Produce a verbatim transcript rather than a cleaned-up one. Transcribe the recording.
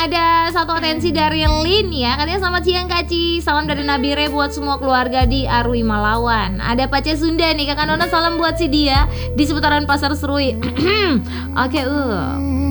ada satu atensi dari Lin ya. Katanya selamat siang Kak Ci. Salam dari Nabire buat semua keluarga di Arwi Malawan. Ada Pace Sunda nih, Kakak Nona salam buat si dia di seputaran Pasar Serui. Oke, uh.